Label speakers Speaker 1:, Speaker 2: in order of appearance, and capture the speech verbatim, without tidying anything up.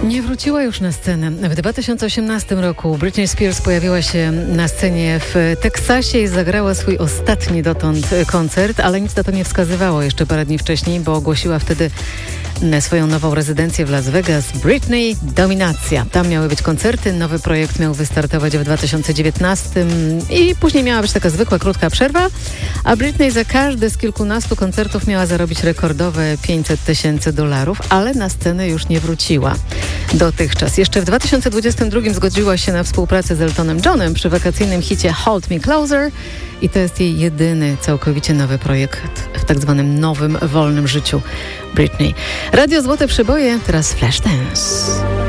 Speaker 1: Nie wróciła już na scenę. W dwa tysiące osiemnastym roku Britney Spears pojawiła się na scenie w Teksasie i zagrała swój ostatni dotąd koncert, ale nic na to nie wskazywało jeszcze parę dni wcześniej, bo ogłosiła wtedy swoją nową rezydencję w Las Vegas. Britney Dominacja. Tam miały być koncerty, nowy projekt miał wystartować w dwa tysiące dziewiętnastym i później miała być taka zwykła, krótka przerwa, a Britney za każdy z kilkunastu koncertów miała zarobić rekordowe pięćset tysięcy dolarów, ale na scenę już nie wróciła dotychczas. Jeszcze w dwa tysiące dwudziestym drugim zgodziła się na współpracę z Eltonem Johnem przy wakacyjnym hicie Hold Me Closer i to jest jej jedyny całkowicie nowy projekt w tak zwanym nowym, wolnym życiu Britney. Radio Złote Przyboje, teraz Flashdance.